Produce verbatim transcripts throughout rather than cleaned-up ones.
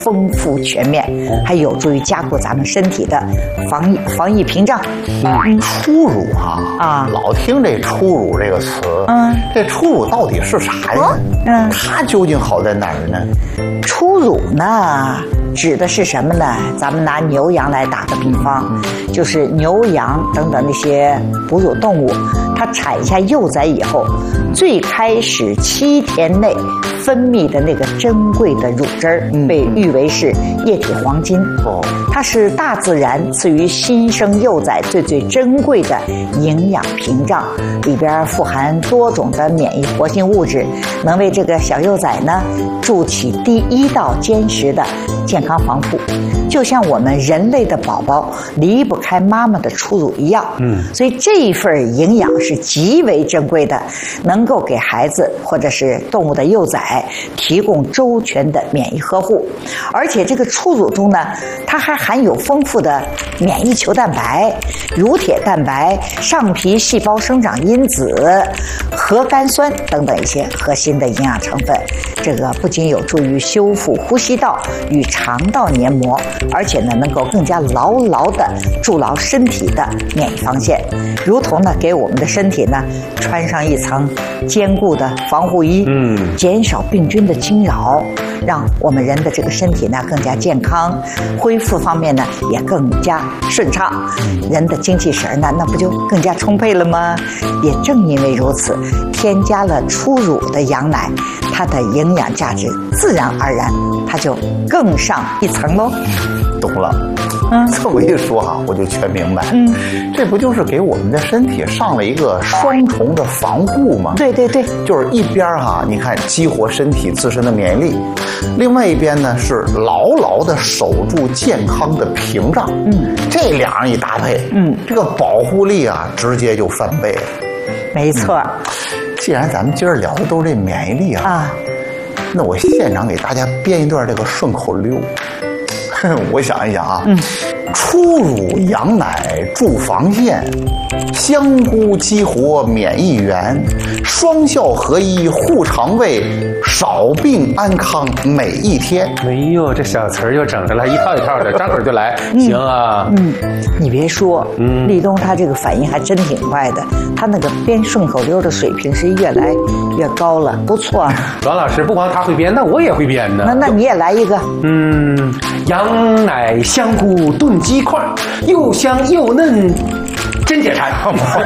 丰富全面，还有助于加固咱们身体的防疫防疫屏障。 嗯，初乳啊啊，老听这初乳这个词，嗯，这初乳到底是啥呀？嗯，它究竟好在哪儿呢？ 初乳呢，指的是什么呢？咱们拿牛羊来打个比方，嗯、就是牛羊等等那些哺乳动物，它产下幼崽以后，最开始七天内分泌的那个珍贵的乳汁儿，嗯、被誉为是液体黄金。哦，它是大自然赐予新生幼崽最最珍贵的营养屏障，里边富含多种的免疫活性物质，能为这个小幼崽呢筑起第一道坚实的健康防护。就像我们人类的宝宝离不开妈妈的初乳一样，嗯，所以这一份营养是极为珍贵的，能够给孩子或者是动物的幼崽提供周全的免疫呵护。而且这个初乳中呢，它还含有丰富的免疫球蛋白、乳铁蛋白、上皮细胞生长因子、核苷酸等等一些核心的营养成分。这个不仅有助于修复呼吸道与肠道黏膜，而且呢，能够更加牢牢地筑牢身体的免疫防线，如同呢给我们的身体呢穿上一层坚固的防护衣，嗯，减少病菌的侵扰，让我们人的这个身体呢更加健康，恢复方面呢也更加顺畅，人的精气神呢那不就更加充沛了吗？也正因为如此，添加了初乳的羊奶，它的营养价值自然而然它就更上一层喽。 懂了，嗯，这么一说哈、啊，我就全明白。嗯，这不就是给我们的身体上了一个双重的防护吗？ 对对对， 就是一边哈、啊，你看激活身体自身的免疫力，另外一边呢是牢牢的守住健康的屏障。嗯，这两样一搭配，嗯，这个保护力啊，直接就翻倍了。 没错。嗯、 既然咱们今儿聊的都是这免疫力啊，啊那我现场给大家编一段这个顺口溜。我想一想啊，嗯，初乳羊奶助防线，香菇激活免疫源，双效合一护肠胃，少病安康每一天。 哎呦，这小词儿又整上来，一套一套的，张口就来。行啊， 嗯，你别说，嗯，立冬他这个反应还真挺快的，他那个编顺口溜的水平是越来越高了，不错啊。 阮老师不光他会编，那我也会编呢。 那那你也来一个， 嗯，羊奶香菇炖鸡块，又香又嫩。真解馋。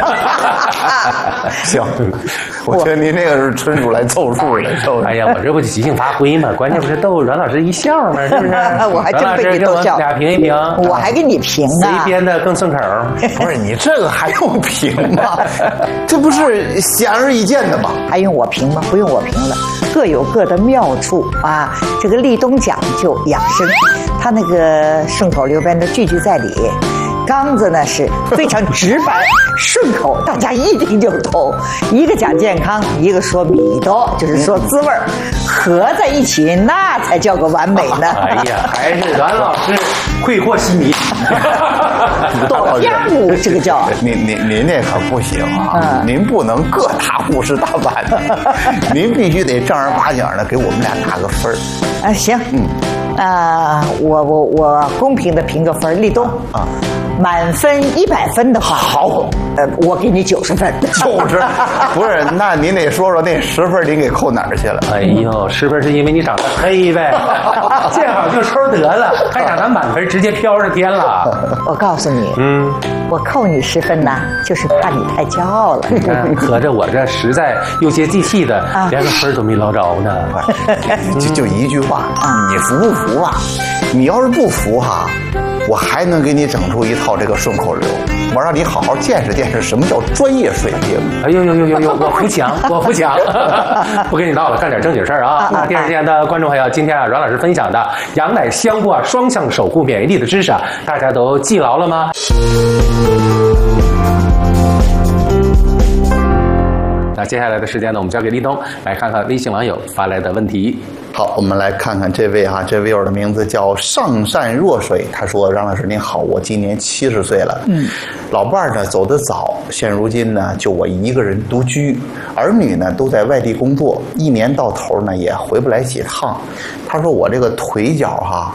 行，我觉得您这个是纯属来凑数的。 哎呀，我这不就即兴发挥嘛？关键不是逗阮老师一笑吗？是不是？ 我还真被你逗笑。 俩评一评， 我还给你评呢。 谁编的更顺口？ 不是你这个还用评吗？这不是显而易见的吗？ 还用我评吗？不用我评了，各有各的妙处啊。这个立冬讲究养生，他那个顺口溜边的句句在理。刚子呢是非常直白顺口，大家一听就懂。一个讲健康，一个说米多，就是说滋味儿，合在一起那才叫个完美呢。 哎呀，还是阮老师会和稀泥。 多样物这个叫您您您这可不行啊！嗯、您不能各打五十大板，您必须得正儿八经的给我们俩打个分儿。 啊，行，嗯，啊、呃，我我我公平的评个分，立冬啊。满分一百分的话， 好， 呃，我给你九十分。 九十，不是？那您得说说那十分您给扣哪儿去了？ 哎呦，十分是因为你长得黑呗，见好就抽得了，还让咱满分直接飘上天了。 我告诉你，嗯，我扣你十分呐，就是怕你太骄傲了。 你看，合着我这实在又接地气的，啊、连个分都没捞着呢。 就就一句话，啊、你服不服啊？你要是不服哈。我还能给你整出一套这个顺口溜，我让你好好见识见识什么叫专业水平。 哎呦呦呦呦呦，我扶墙，我扶墙，不跟你闹了，干点正经事儿啊！那电视机前的观众朋友，今天啊，阮老师分享的羊奶香菇啊，双向守护免疫力的知识啊，大家都记牢了吗？那接下来的时间呢，我们交给立冬来看看微信网友发来的问题。 好，我们来看看这位哈、啊，这位友的名字叫上善若水。他说：“张老师您好，我今年七十岁了，嗯， 老伴儿呢走得早，现如今呢就我一个人独居，儿女呢都在外地工作，一年到头呢也回不来几趟。他说我这个腿脚哈